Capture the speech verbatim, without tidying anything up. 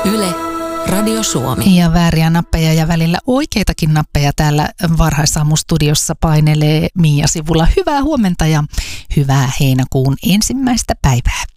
Yle, Radio Suomi. Ja vääriä nappeja ja välillä oikeitakin nappeja täällä varhaisaamustudiossa painelee Miia sivulla. Hyvää huomenta ja hyvää heinäkuun ensimmäistä päivää.